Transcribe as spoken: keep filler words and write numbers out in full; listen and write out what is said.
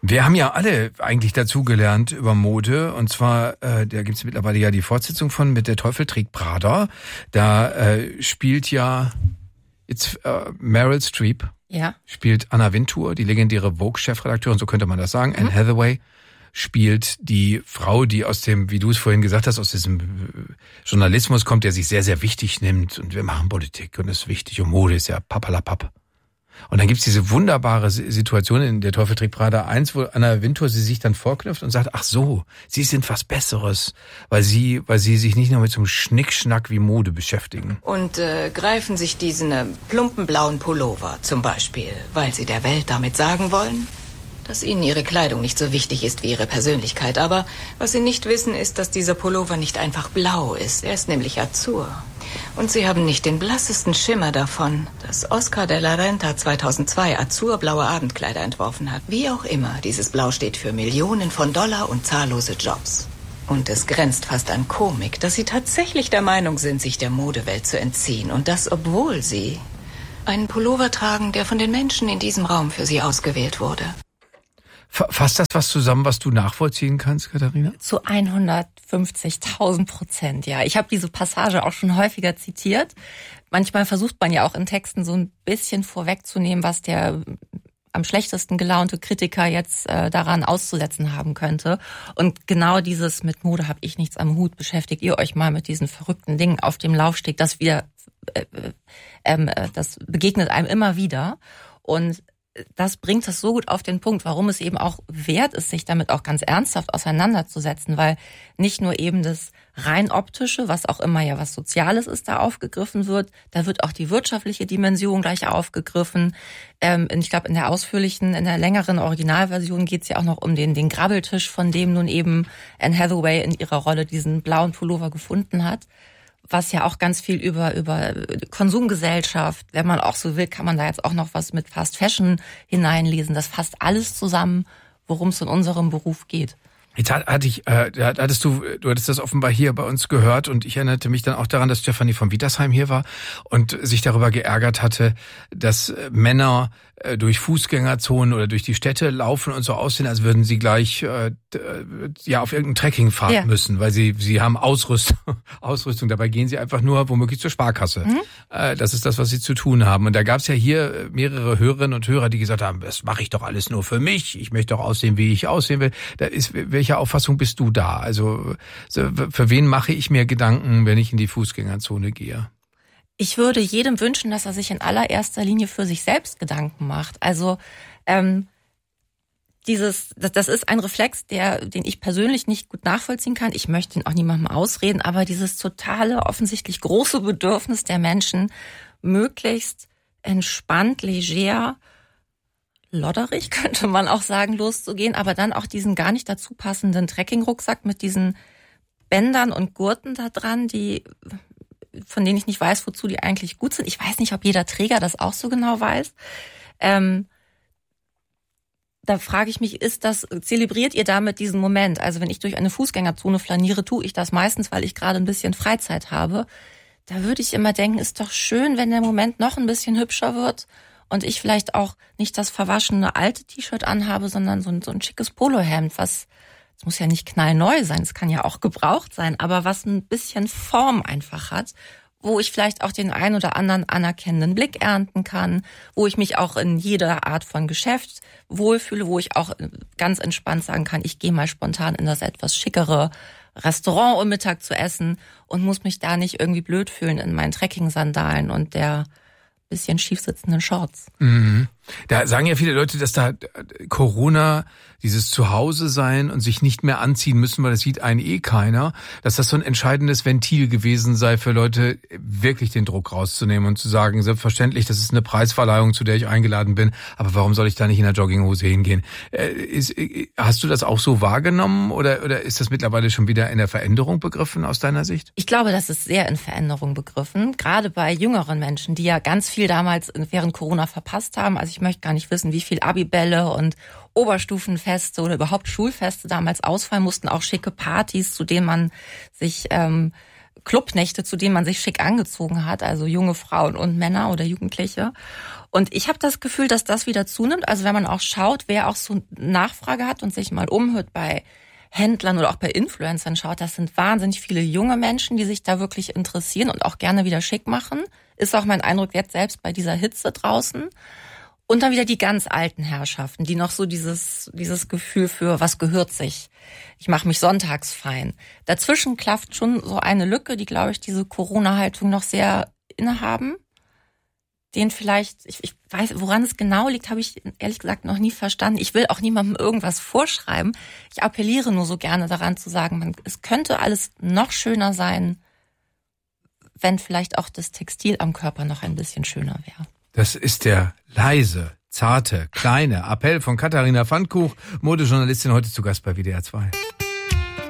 Wir haben ja alle eigentlich dazugelernt über Mode, und zwar, äh, da gibt's mittlerweile ja die Fortsetzung von mit Der Teufel trägt Prada. Da äh, spielt ja jetzt äh, Meryl Streep, ja. spielt Anna Wintour, die legendäre Vogue-Chefredakteurin, so könnte man das sagen. Mhm. Anne Hathaway spielt die Frau, die aus dem, wie du es vorhin gesagt hast, aus diesem Journalismus kommt, der sich sehr, sehr wichtig nimmt, und wir machen Politik und das ist wichtig und Mode ist ja papalapap. Und dann gibt's diese wunderbare Situation in Der Teufel trägt Prada eins, wo Anna Wintour sie sich dann vorknüpft und sagt, ach so, sie sind was Besseres, weil sie, weil sie sich nicht nur mit so einem Schnickschnack wie Mode beschäftigen. Und äh, greifen sich diesen äh, plumpen blauen Pullover zum Beispiel, weil sie der Welt damit sagen wollen, dass ihnen ihre Kleidung nicht so wichtig ist wie ihre Persönlichkeit. Aber was sie nicht wissen, ist, dass dieser Pullover nicht einfach blau ist. Er ist nämlich Azur. Und sie haben nicht den blassesten Schimmer davon, dass Oscar de la Renta zweitausendzwei azurblaue Abendkleider entworfen hat. Wie auch immer, dieses Blau steht für Millionen von Dollar und zahllose Jobs. Und es grenzt fast an Komik, dass sie tatsächlich der Meinung sind, sich der Modewelt zu entziehen. Und das, obwohl sie einen Pullover tragen, der von den Menschen in diesem Raum für sie ausgewählt wurde. Fasst das was zusammen, was du nachvollziehen kannst, Katharina? Zu hundertfünfzigtausend Prozent, ja. Ich habe diese Passage auch schon häufiger zitiert. Manchmal versucht man ja auch in Texten so ein bisschen vorwegzunehmen, was der am schlechtesten gelaunte Kritiker jetzt äh, daran auszusetzen haben könnte. Und genau dieses mit Mode habe ich nichts am Hut, beschäftigt ihr euch mal mit diesen verrückten Dingen auf dem Laufsteg, das wieder, äh, äh, das begegnet einem immer wieder. Und das bringt es so gut auf den Punkt, warum es eben auch wert ist, sich damit auch ganz ernsthaft auseinanderzusetzen, weil nicht nur eben das rein optische, was auch immer ja was Soziales ist, da aufgegriffen wird, da wird auch die wirtschaftliche Dimension gleich aufgegriffen. Ähm, ich glaube, in der ausführlichen, in der längeren Originalversion geht es ja auch noch um den, den Grabbeltisch, von dem nun eben Anne Hathaway in ihrer Rolle diesen blauen Pullover gefunden hat. Was ja auch ganz viel über über Konsumgesellschaft, wenn man auch so will, kann man da jetzt auch noch was mit Fast Fashion hineinlesen. Das fasst alles zusammen, worum es in unserem Beruf geht. Jetzt hatte ich, äh, hattest du, du hattest das offenbar hier bei uns gehört, und ich erinnerte mich dann auch daran, dass Stefanie von Wietersheim hier war und sich darüber geärgert hatte, dass Männer äh, durch Fußgängerzonen oder durch die Städte laufen und so aussehen, als würden sie gleich äh, ja auf irgendeinen Trekkingpfad ja. müssen, weil sie sie haben Ausrüstung, Ausrüstung. Dabei gehen sie einfach nur womöglich zur Sparkasse. Mhm. Äh, das ist das, was sie zu tun haben. Und da gab es ja hier mehrere Hörerinnen und Hörer, die gesagt haben, das mache ich doch alles nur für mich. Ich möchte doch aussehen, wie ich aussehen will. Da ist welche Auffassung bist du da? Also für wen mache ich mir Gedanken, wenn ich in die Fußgängerzone gehe? Ich würde jedem wünschen, dass er sich in allererster Linie für sich selbst Gedanken macht. Also ähm, dieses, das, das ist ein Reflex, der, den ich persönlich nicht gut nachvollziehen kann. Ich möchte ihn auch niemandem ausreden, aber dieses totale, offensichtlich große Bedürfnis der Menschen, möglichst entspannt, leger, lodderig, könnte man auch sagen, loszugehen, aber dann auch diesen gar nicht dazu passenden Trekkingrucksack mit diesen Bändern und Gurten da dran, die, von denen ich nicht weiß, wozu die eigentlich gut sind. Ich weiß nicht, ob jeder Träger das auch so genau weiß. Ähm, da frage ich mich, ist das, zelebriert ihr damit diesen Moment? Also wenn ich durch eine Fußgängerzone flaniere, tue ich das meistens, weil ich gerade ein bisschen Freizeit habe. Da würde ich immer denken, ist doch schön, wenn der Moment noch ein bisschen hübscher wird und ich vielleicht auch nicht das verwaschene alte T-Shirt anhabe, sondern so ein, so ein schickes Polohemd, was, es muss ja nicht knallneu sein, es kann ja auch gebraucht sein, aber was ein bisschen Form einfach hat, wo ich vielleicht auch den ein oder anderen anerkennenden Blick ernten kann, wo ich mich auch in jeder Art von Geschäft wohlfühle, wo ich auch ganz entspannt sagen kann, ich gehe mal spontan in das etwas schickere Restaurant, um Mittag zu essen und muss mich da nicht irgendwie blöd fühlen in meinen Trekking-Sandalen und der bisschen schief sitzenden Shorts. Mhm. Da sagen ja viele Leute, dass da Corona, dieses Zuhause sein und sich nicht mehr anziehen müssen, weil das sieht einen eh keiner, dass das so ein entscheidendes Ventil gewesen sei für Leute, wirklich den Druck rauszunehmen und zu sagen, selbstverständlich, das ist eine Preisverleihung, zu der ich eingeladen bin, aber warum soll ich da nicht in der Jogginghose hingehen? Äh, ist, hast du das auch so wahrgenommen oder, oder ist das mittlerweile schon wieder in der Veränderung begriffen aus deiner Sicht? Ich glaube, das ist sehr in Veränderung begriffen, gerade bei jüngeren Menschen, die ja ganz viel damals während Corona verpasst haben. Also ich möchte gar nicht wissen, wie viel Abibälle und Oberstufenfeste oder überhaupt Schulfeste damals ausfallen mussten, auch schicke Partys, zu denen man sich ähm, Clubnächte, zu denen man sich schick angezogen hat, also junge Frauen und Männer oder Jugendliche. Und ich habe das Gefühl, dass das wieder zunimmt. Also wenn man auch schaut, wer auch so Nachfrage hat und sich mal umhört bei Händlern oder auch bei Influencern schaut, das sind wahnsinnig viele junge Menschen, die sich da wirklich interessieren und auch gerne wieder schick machen. Ist auch mein Eindruck jetzt selbst bei dieser Hitze draußen. Und dann wieder die ganz alten Herrschaften, die noch so dieses dieses Gefühl für, was gehört sich? Ich mache mich sonntags fein. Dazwischen klafft schon so eine Lücke, die, glaube ich, diese Corona-Haltung noch sehr innehaben. Den vielleicht, ich, ich weiß, woran es genau liegt, habe ich ehrlich gesagt noch nie verstanden. Ich will auch niemandem irgendwas vorschreiben. Ich appelliere nur so gerne daran zu sagen, man, es könnte alles noch schöner sein, wenn vielleicht auch das Textil am Körper noch ein bisschen schöner wäre. Das ist der leise, zarte, kleine Appell von Katharina Pfannkuch, Modejournalistin, heute zu Gast bei W D R zwei.